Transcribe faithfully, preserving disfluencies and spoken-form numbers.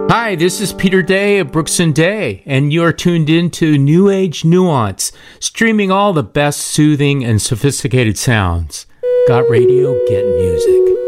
Hi, this is Peter Day of Brooks and Day, and you are tuned in to New Age Nuance, streaming all the best soothing and sophisticated sounds. Got radio, get music.